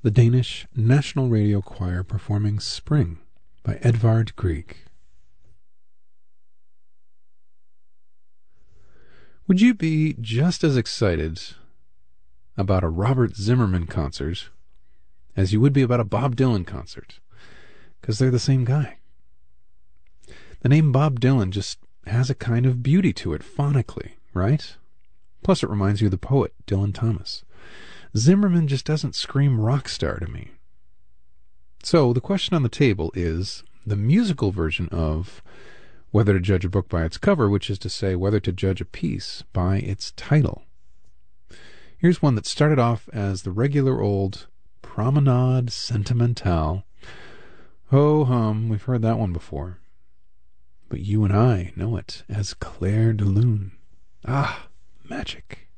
The Danish National Radio Choir performing Spring by Edvard Grieg. Would you be just as excited about a Robert Zimmerman concert as you would be about a Bob Dylan concert? Because they're the same guy. The name Bob Dylan just has a kind of beauty to it phonically, right? Plus it reminds you of the poet Dylan Thomas. Zimmerman just doesn't scream rock star to me. So the question on the table is the musical version of whether to judge a book by its cover, which is to say whether to judge a piece by its title. Here's one that started off as the regular old Promenade Sentimentale. Ho hum, we've heard that one before. But you and I know it as Clair de Lune. Ah, magic.